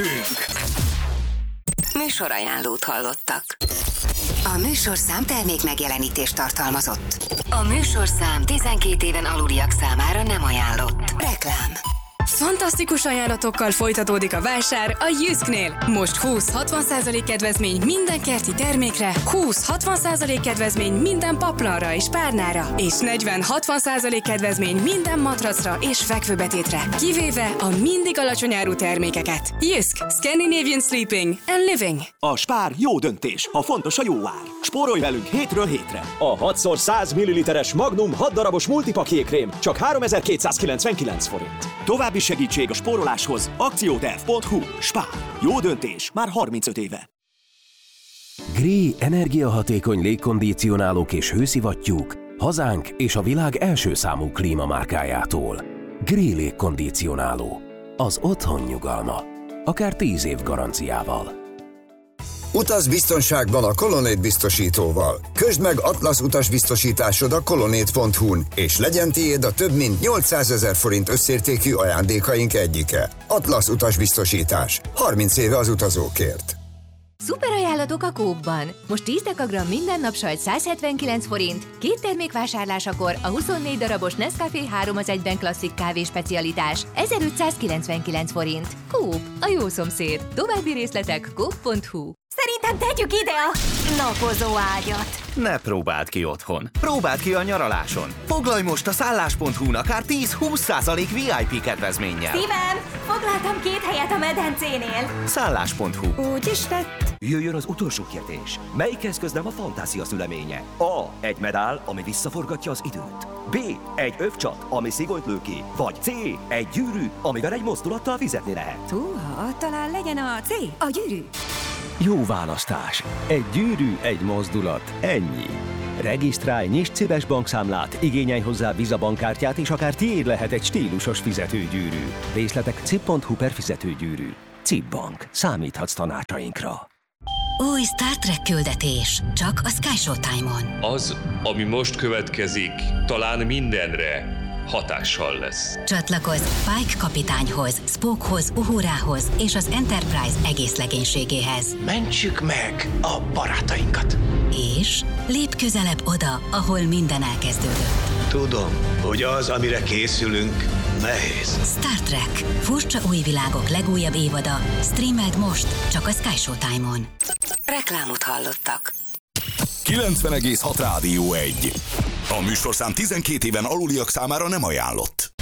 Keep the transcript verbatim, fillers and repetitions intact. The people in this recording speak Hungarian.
Műsorajánlót hallottak. A műsorszám termék megjelenítést tartalmazott. A műsorszám tizenkét éven aluliak számára nem ajánlott. Reklám. Fantasztikus ajánlatokkal folytatódik a vásár a Jysknél. Most húsz-hatvan százalék kedvezmény minden kerti termékre, húsz-hatvan százalék kedvezmény minden paplanra és párnára, és negyven-hatvan százalék kedvezmény minden matracra és fekvőbetétre, kivéve a mindig alacsony áru termékeket. Jysk, Scandinavian Sleeping and Living. A Spár jó döntés, ha fontos a jó ár. Spórolj velünk hétről hétre. A hat szor száz milliliteres Magnum hat darabos multipak jégkrém csak háromezer-kétszázkilencvenkilenc forint. További segítség a spóroláshoz akcióterv pont hu. Spár. Jó döntés már harmincöt éve. Gree energiahatékony légkondicionálók és hőszivattyúk hazánk és a világ első számú klímamárkájától. Gree légkondicionáló. Az otthon nyugalma. Akár tíz év garanciával. Utaz biztonságban a Colonnade biztosítóval. Közd meg Atlasz utasbiztosításod a colonnade pont hu-n, és legyen tiéd a több mint nyolcszázezer forint összértékű ajándékaink egyike. Atlasz utasbiztosítás. harminc éve az utazókért. Szuper ajánlatok a Coop-ban. Most tíz dekagram minden nap sajt száz hetvenkilenc forint, két termék vásárlásakor a huszonnégy darabos Nescafé három az egyben klasszik kávé specialitás ezerötszázkilencvenkilenc forint. Coop, a jó szomszéd. További részletek coop pont hu. Szerintem tegyük ide a napozó ágyat. Ne próbáld ki otthon. Próbáld ki a nyaraláson. Foglalj most a szállás pont hu-n akár tíz-húsz százalék vé i pé kedvezménnyel. Szívem, foglaltam két helyet a medencénél. szállás pont hu. Úgy is lett. Jöjjön az utolsó kérdés. Melyik eszköz nem a fantázia szüleménye? A. Egy medál, ami visszaforgatja az időt. B. Egy övcsat, ami szigolyt lő ki. Vagy C. Egy gyűrű, amivel egy mozdulattal fizetni lehet. Húha, talán legyen a C, a gyűrű. Jó választás. Egy gyűrű, egy mozdulat. Ennyi. Regisztrálj, nyisd Cibes bankszámlát, igényelj hozzá Visa bankkártyát, és akár tiéd lehet egy stílusos fizetőgyűrű. Részletek cib pont hu per fizetőgyűrű. Cib Bank. Számíthatsz tanácsainkra. Új Star Trek küldetés. Csak a Sky Showtime-on. Az, ami most következik, talán mindenre hatással lesz. Csatlakozz Pike kapitányhoz, Spockhoz, Uhurához és az Enterprise egész legénységéhez. Mentsük meg a barátainkat. És lépj közelebb oda, ahol minden elkezdődött. Tudom, hogy az, amire készülünk, nehéz. Star Trek. Furcsa új világok legújabb évada. Streameld most, csak a Sky Showtime-on. Reklámot hallottak. kilencven egész hat Rádió egy. A műsorszám tizenkét éven aluliak számára nem ajánlott.